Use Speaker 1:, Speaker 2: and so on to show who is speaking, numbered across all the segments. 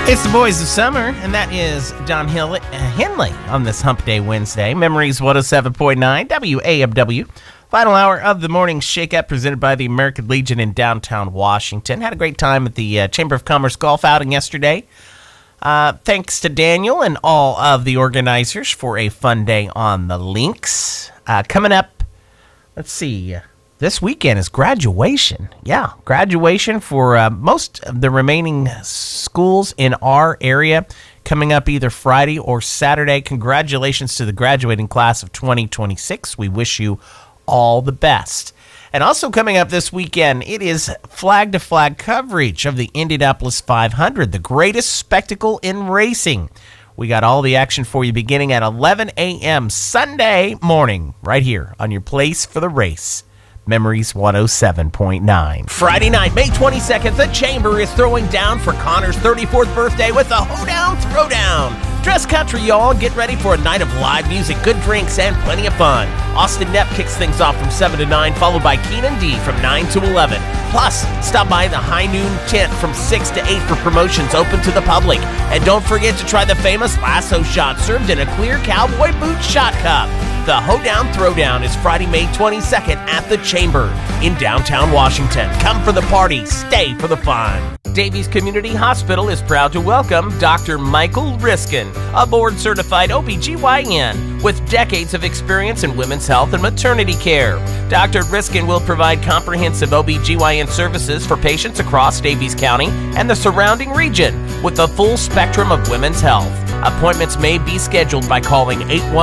Speaker 1: It's the Boys of Summer, and that is Don Henley on this Hump Day Wednesday. Memories 107.9 WAMW. Final hour of the morning shake-up presented by the American Legion in downtown Washington. Had a great time at the Chamber of Commerce golf outing yesterday. Thanks to Daniel and all of the organizers for a fun day on the links. Coming up, let's see, this weekend is graduation. Yeah, graduation for most of the remaining schools in our area. Coming up either Friday or Saturday. Congratulations to the graduating class of 2026. We wish you all the best. And also coming up this weekend, it is flag-to-flag coverage of the Indianapolis 500, the greatest spectacle in racing. We got all the action for you beginning at 11 a.m. Sunday morning, right here on your place for the race. Memories 107.9. Friday night, May 22nd, the Chamber is throwing down for Connor's 34th birthday with the Hoedown Throwdown. Dress country, y'all. Get ready for a night of live music, good drinks, and plenty of fun. Austin Knepp kicks things off from 7 to 9, followed by Keenan D from 9 to 11. Plus, stop by the High Noon tent from 6 to 8 for promotions open to the public. And don't forget to try the famous lasso shot served in a clear cowboy boot shot cup. The Hoedown Throwdown is Friday, May 22nd at the Chamber in downtown Washington. Come for the party, stay for the fun. Davies Community Hospital is proud to welcome Dr. Michael Riskin, a board-certified OBGYN with decades of experience in women's health and maternity care. Dr. Riskin will provide comprehensive OBGYN services for patients across Davies County and the surrounding region with a full spectrum of women's health. Appointments may be scheduled by calling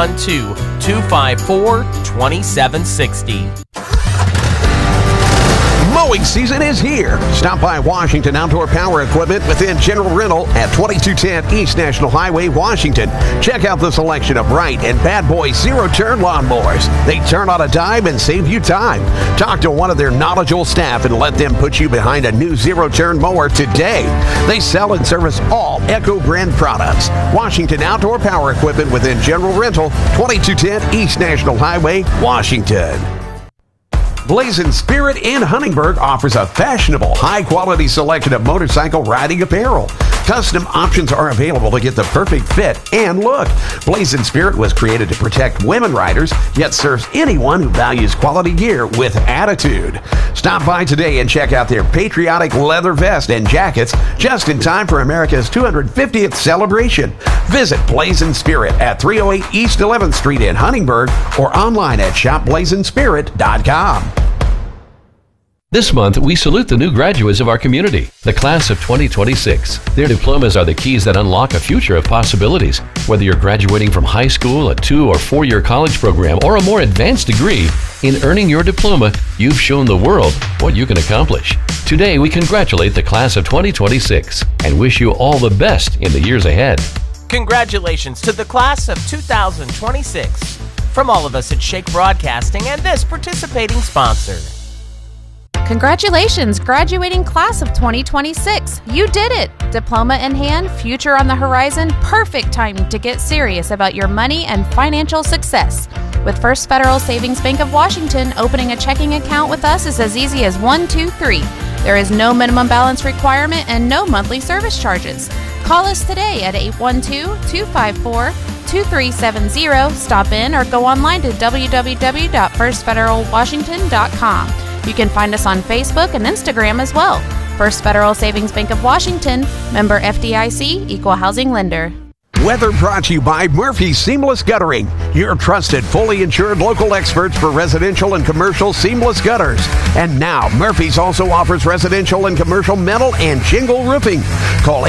Speaker 1: 812-254-2760.
Speaker 2: Mowing season is here. Stop by Washington Outdoor Power Equipment within General Rental at 2210 East National Highway, Washington. Check out the selection of Wright and Bad Boy zero-turn lawnmowers. They turn on a dime and save you time. Talk to one of their knowledgeable staff and let them put you behind a new zero-turn mower today. They sell and service all Echo brand products. Washington Outdoor Power Equipment within General Rental, 2210 East National Highway, Washington. Blazing Spirit in Huntingburg offers a fashionable, high-quality selection of motorcycle riding apparel. Custom options are available to get the perfect fit and look. Blazing Spirit was created to protect women riders, yet serves anyone who values quality gear with attitude. Stop by today and check out their patriotic leather vest and jackets just in time for America's 250th celebration. Visit Blazing Spirit at 308 East 11th Street in Huntingburg or online at shopblazingspirit.com.
Speaker 3: This month, we salute the new graduates of our community, the class of 2026. Their diplomas are the keys that unlock a future of possibilities. Whether you're graduating from high school, a 2- or 4-year college program, or a more advanced degree, in earning your diploma, you've shown the world what you can accomplish. Today, we congratulate the class of 2026 and wish you all the best in the years ahead.
Speaker 1: Congratulations to the class of 2026 from all of us at Shake Broadcasting and this participating sponsor.
Speaker 4: Congratulations, graduating class of 2026. You did it! Diploma in hand, future on the horizon, perfect time to get serious about your money and financial success. With First Federal Savings Bank of Washington, opening a checking account with us is as easy as 1, 2, 3. There is no minimum balance requirement and no monthly service charges. Call us today at 812-254-2370. Stop in or go online to www.firstfederalwashington.com. You can find us on Facebook and Instagram as well. First Federal Savings Bank of Washington, member FDIC, equal housing lender.
Speaker 2: Weather brought to you by Murphy Seamless Guttering, your trusted, fully insured local experts for residential and commercial seamless gutters. And now, Murphy's also offers residential and commercial metal and shingle roofing. Call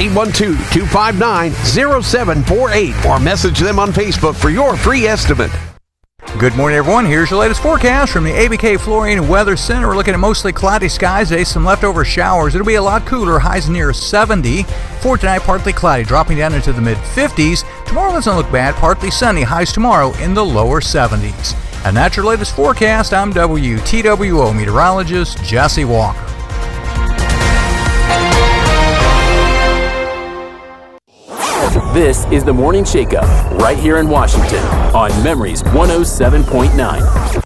Speaker 2: 812-259-0748 or message them on Facebook for your free estimate.
Speaker 5: Good morning, everyone. Here's your latest forecast from the ABK Flooring and Weather Center. We're looking at mostly cloudy skies today, some leftover showers. It'll be a lot cooler, highs near 70. For tonight, partly cloudy, dropping down into the mid-50s. Tomorrow doesn't look bad, partly sunny, highs tomorrow in the lower 70s. And that's your latest forecast. I'm WTWO meteorologist Jesse Walker.
Speaker 6: This is the Morning Shakeup, right here in Washington on Memories 107.9.